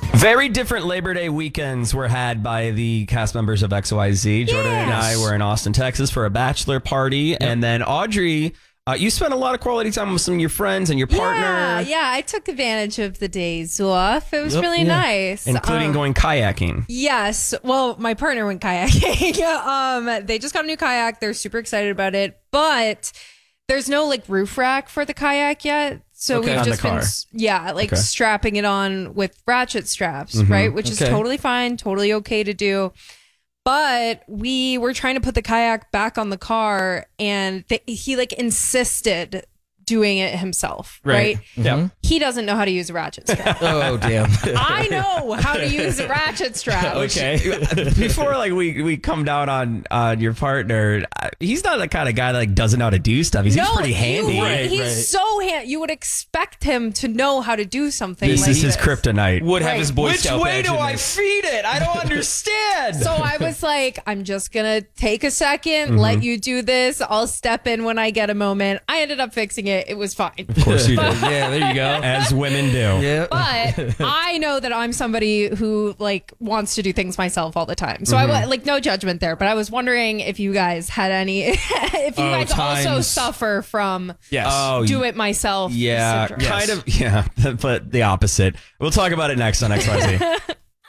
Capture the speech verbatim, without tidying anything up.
Very different Labor Day weekends were had by the cast members of X Y Z. Jordan Yes. and I were in Austin, Texas for a bachelor party. Yep. And then Audrey, uh, you spent a lot of quality time with some of your friends and your partner. Yeah, yeah, I took advantage of the days off. It was Yep. really Yeah. nice. Including Um, going kayaking. Yes. Well, my partner went kayaking. um, they just got a new kayak. They're super excited about it, but there's no like roof rack for the kayak yet. So Okay. we've On the just been, car. yeah, like Okay. strapping it on with ratchet straps, Mhm. right? Which is Okay. totally fine, totally okay to do. But we were trying to put the kayak back on the car, and th- he like insisted doing it himself, right? Yeah. He doesn't know how to use a ratchet strap. Oh, damn. I know how to use a ratchet strap. Okay. Before like we we come down on on your partner, uh, he's not the kind of guy that like doesn't know how to do stuff. He seems No, pretty handy. You would, Right, he's right. so hand. You would expect him to know how to do something. This like is his this. kryptonite. Would have Right. his Boy Which Scout way badge do in I there. feed it? I don't understand. So I was like, I'm just gonna take a 2nd Mm-hmm. let you do this. I'll step in when I get a moment. I ended up fixing it. It was fine. Of course you did. Yeah, there you go. As women do. Yeah. But I know that I'm somebody who like wants to do things myself all the time. So I Mm-hmm. I like no judgment there. But I was wondering if you guys had any, if you Oh, guys also times. suffer from Yes. Oh, do it myself. Yeah, syndrome. kind of. Yeah, but the opposite. We'll talk about it next on X Y Z.